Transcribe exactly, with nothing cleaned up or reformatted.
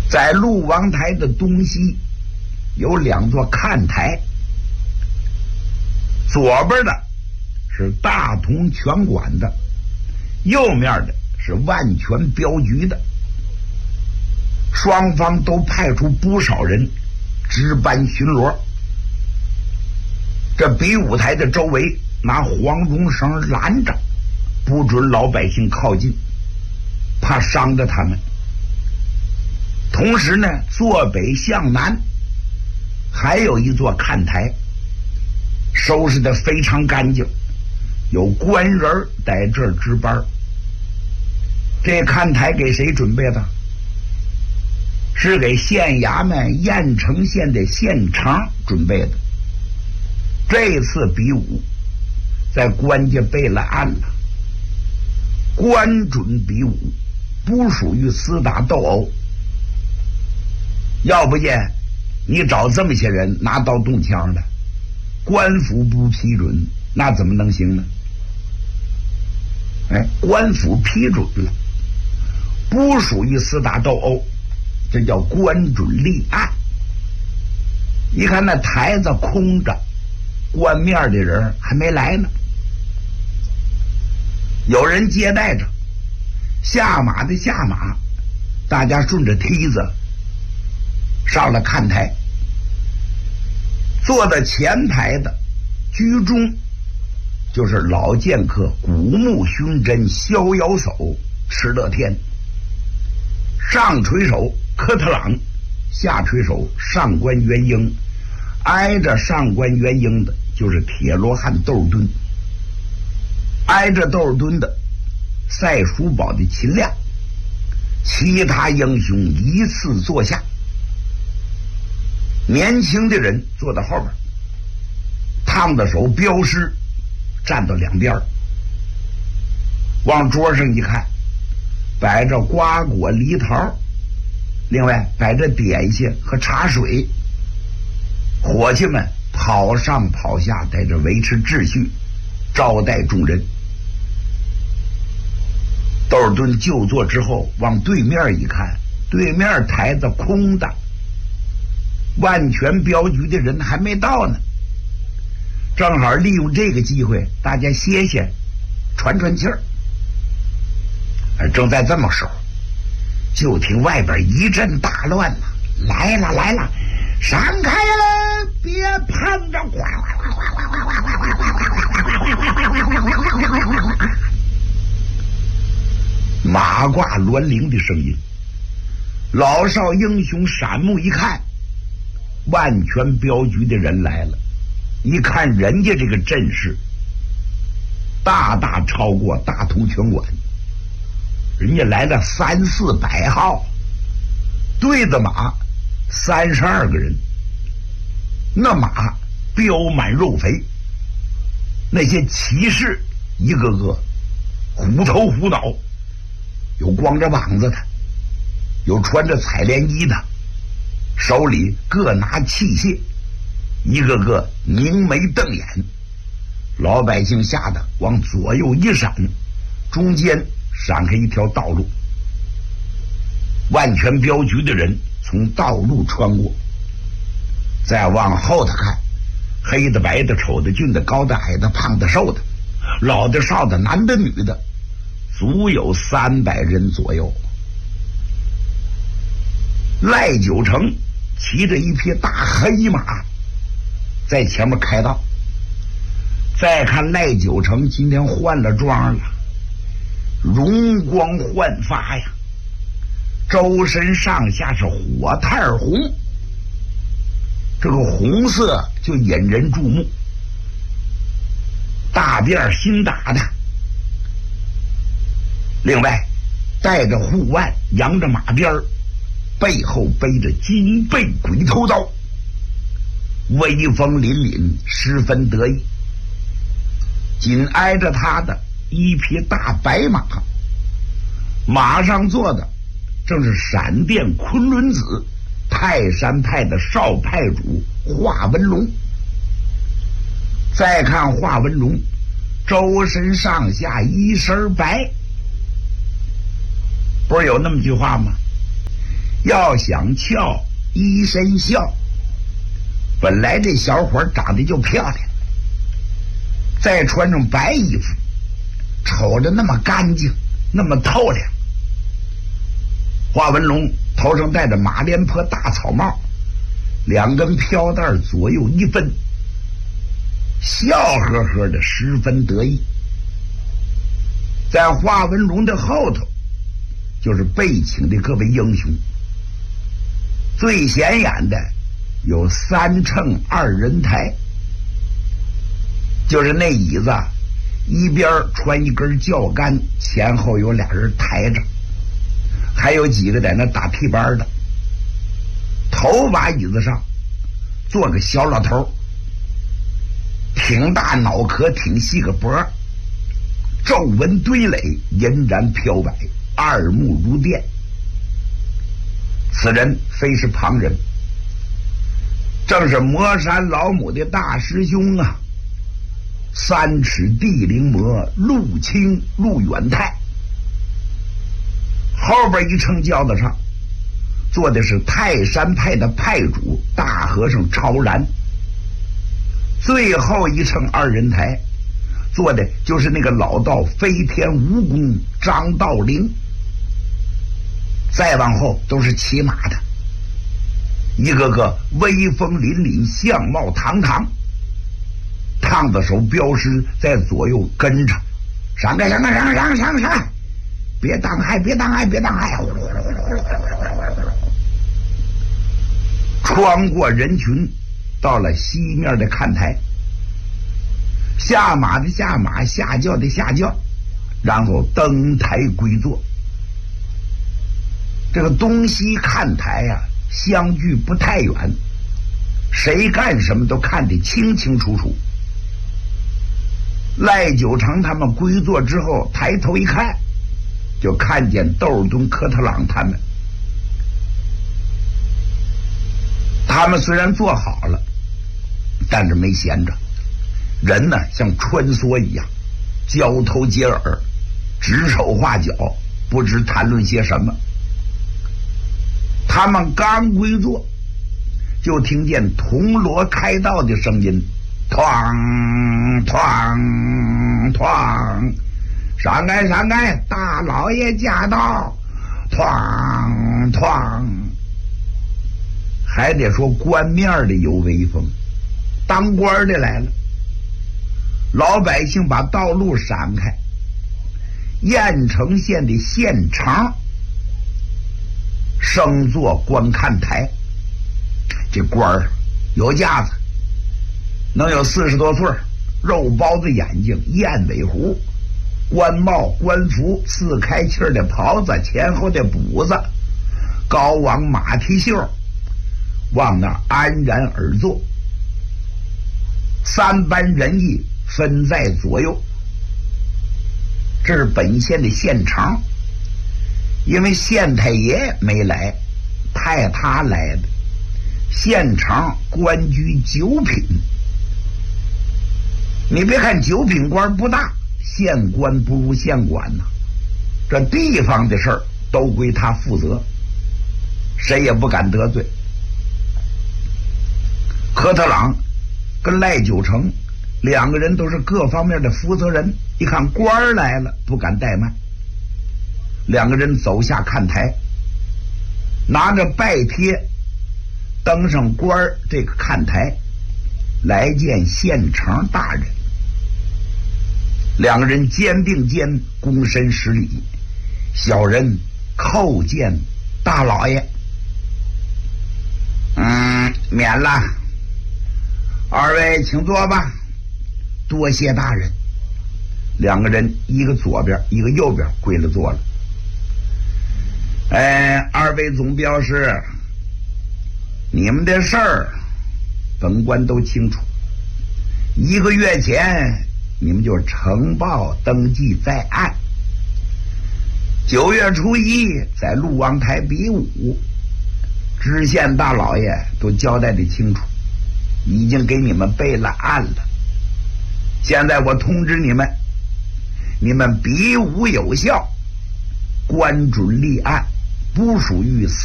在鹿王台的东西有两座看台，左边的是大同拳馆的，右面的是万全镖局的。双方都派出不少人值班巡逻。这比武台的周围拿黄绒绳拦着，不准老百姓靠近，怕伤着他们。同时呢，坐北向南还有一座看台，收拾得非常干净，有官人在这儿值班。这看台给谁准备的？是给县衙门郾城县的县城准备的。这次比武在官家备了案了，官准比武，不属于厮打斗殴。要不见你找这么些人拿刀动枪的，官府不批准，那怎么能行呢？哎，官府批准了，不属于厮打斗殴，这叫官准立案。一看那台子空着，官面的人还没来呢，有人接待着，下马的下马，大家顺着梯子上了看台。坐在前排的居中就是老剑客古木勋真逍遥叟迟乐天，上垂手科特朗，下垂手上官元英，挨着上官元英的就是铁罗汉窦尔敦，挨着窦尔敦的赛叔宝的秦亮，其他英雄依次坐下。年轻的人坐到后边，烫的手镖师站到两边，往桌上一看，摆着瓜果梨桃，另外摆着点心和茶水，伙计们跑上跑下，在这维持秩序，招待众人。窦尔敦就坐之后，往对面一看，对面台子空的，万全镖局的人还没到呢，正好利用这个机会，大家歇歇，喘喘气儿。正在这么时候，就听外边一阵大乱呐！来了来了，闪开了，别攀着！马褂銮铃的声音，老少英雄闪目一看，万全镖局的人来了。一看人家这个阵势，大大超过大同拳馆，人家来了三四百号，对子马三十二个人，那马膘满肉肥，那些骑士一个个虎头虎脑，有光着膀子的，有穿着彩莲衣的，手里各拿器械，一个个凝眉瞪眼。老百姓吓得往左右一闪，中间闪开一条道路，万全镖局的人从道路穿过。再往后头看，黑的白的丑的俊的高的矮的胖的瘦的，老的少的男的女的，足有三百人左右。赖九成骑着一匹大黑马在前面开道。再看赖九成今天换了装了，容光焕发呀，周身上下是火炭红，这个红色就引人注目。大辫新打的，另外带着护腕，扬着马鞭，背后背着金背鬼头刀，威风凛凛，十分得意。紧挨着他的一匹大白马，马上坐的正是闪电昆仑子泰山派的少派主华文龙。再看华文龙，周身上下一身白，不是有那么句话吗？ 要想俏一身笑，本来这小伙长得就漂亮，再穿上白衣服，瞅着那么干净，那么透亮。华文龙头上戴着马连坡大草帽，两根飘带左右一分，笑呵呵的，十分得意。在华文龙的后头就是被请的各位英雄，最显眼的有三乘二人台，就是那椅子一边穿一根轿杆，前后有俩人抬着，还有几个在那打屁班的。头把椅子上坐个小老头，挺大脑壳，挺细个脖，皱纹堆垒，银髯飘摆，二目如电。此人非是旁人，正是魔山老母的大师兄啊，三尺地灵魔陆清陆远泰。后边一乘轿子上坐的是泰山派的派主大和尚超然，最后一乘二人台坐的就是那个老道飞天蜈蚣张道陵。再往后都是骑马的，一个个威风凛凛，相貌堂堂，烫子手镖师在左右跟着，上开上开上上上上，别当害别当害别当害，穿过人群到了西面的看台，下马的下马，下轿的下轿，然后登台归坐。这个东西看台啊，相距不太远，谁干什么都看得清清楚楚。赖九成他们归坐之后，抬头一看，就看见窦尔敦、科特朗他们。他们虽然坐好了，但是没闲着，人呢像穿梭一样，交头接耳，指手画脚，不知谈论些什么。他们刚归坐，就听见铜锣开道的声音，哐哐哐，上来上来，大老爷驾到，哐哐。还得说官面的有威风，当官的来了。老百姓把道路闪开，郾城县的县城升坐观看台。这官儿有架子，能有四十多岁，肉包子眼睛，燕尾胡，官帽官服，四开气的袍子，前后的补子，高往马蹄袖，往那安然而坐。三班人役分在左右。这是本县的县城，因为县太爷没来，派他来的。县城官居九品，你别看九品官不大，县官不如县管呐、啊。这地方的事儿都归他负责，谁也不敢得罪。科特朗跟赖九成两个人都是各方面的负责人，一看官儿来了，不敢怠慢，两个人走下看台，拿着拜帖登上官儿这个看台，来见县城大人。两个人肩并肩，躬身施礼，小人叩见大老爷。嗯，免了，二位请坐吧，多谢大人。两个人一个左边一个右边跪了坐了。哎，二位总镖师，你们的事儿本官都清楚。一个月前你们就呈报登记在案，九月初一在陆王台比武，知县大老爷都交代的清楚，已经给你们备了案了。现在我通知你们，你们比武有效，官准立案，不属于私